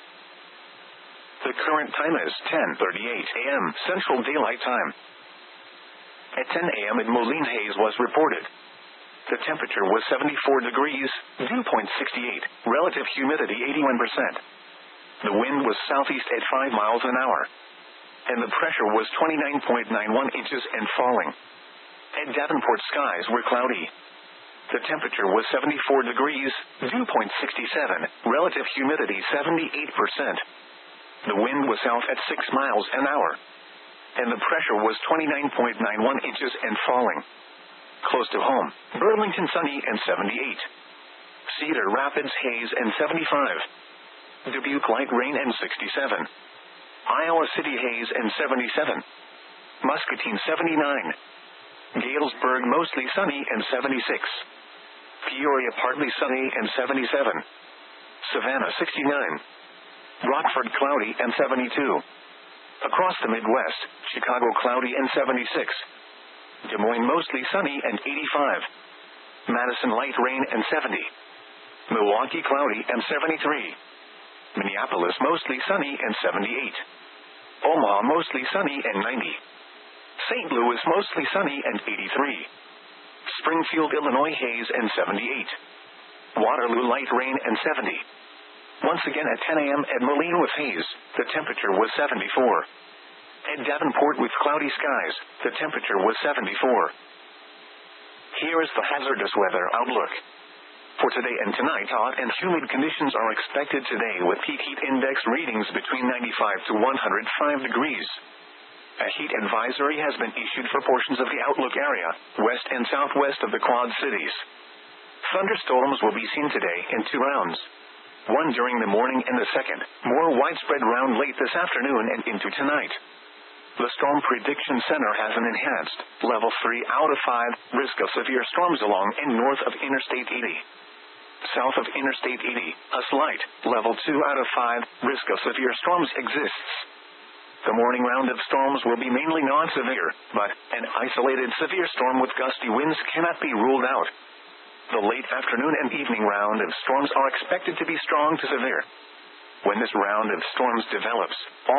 The current time is 10:38 a.m. Central Daylight Time. At 10 a.m. in Moline, haze was reported. The temperature was 74 degrees, dew point 68, relative humidity 81%. The wind was southeast at 5 miles an hour. And the pressure was 29.91 inches and falling. At Davenport, skies were cloudy. The temperature was 74 degrees, dew point 67, relative humidity 78%. The wind was south at 6 miles an hour. And the pressure was 29.91 inches and falling. Close to home, Burlington sunny and 78. Cedar Rapids haze and 75. Dubuque light rain and 67. Iowa City haze and 77. Muscatine 79. Galesburg mostly sunny and 76. Peoria partly sunny and 77. Savannah 69. Rockford cloudy and 72. Across the Midwest, Chicago cloudy and 76. Des Moines mostly sunny and 85. Madison light rain and 70. Milwaukee cloudy and 73. Minneapolis mostly sunny and 78. Omaha mostly sunny and 90. St. Louis mostly sunny and 83. Springfield, Illinois haze and 78. Waterloo light rain and 70. Once again at 10 a.m. at Moline with haze, the temperature was 74. At Davenport with cloudy skies, the temperature was 74. Here is the hazardous weather outlook. For today and tonight, hot and humid conditions are expected today with peak heat index readings between 95 to 105 degrees. A heat advisory has been issued for portions of the outlook area, west and southwest of the Quad Cities. Thunderstorms will be seen today in 2 rounds. One during the morning and the second, more widespread round late this afternoon and into tonight. The Storm Prediction Center has an enhanced, Level 3 out of 5, risk of severe storms along and north of Interstate 80. South of Interstate 80, a slight, Level 2 out of 5, risk of severe storms exists. The morning round of storms will be mainly non-severe, but an isolated severe storm with gusty winds cannot be ruled out. The late afternoon and evening round of storms are expected to be strong to severe. When this round of storms develops, all